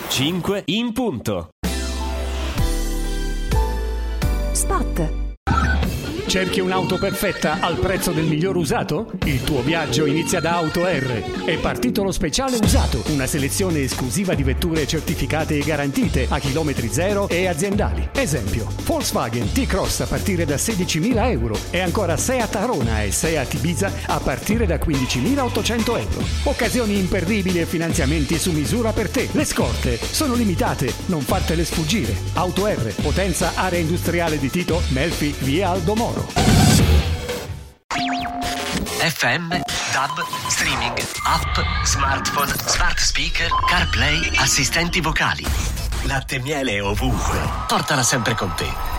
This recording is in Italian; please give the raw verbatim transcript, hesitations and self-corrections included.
cinque in punto. Spot. Cerchi un'auto perfetta al prezzo del miglior usato? Il tuo viaggio inizia da Auto R. È partito lo speciale usato, una selezione esclusiva di vetture certificate e garantite a chilometri zero e aziendali. Esempio, Volkswagen T-Cross a partire da sedicimila euro e ancora Seat Arona e Seat Ibiza a partire da quindicimilaottocento euro. Occasioni imperdibili e finanziamenti su misura per te. Le scorte sono limitate, non fartele sfuggire. Auto R, Potenza Area Industriale di Tito, Melfi, via Aldo Moro. F M, DAB, streaming, app, smartphone, smart speaker, CarPlay, assistenti vocali. Latte e miele ovunque. Portala sempre con te.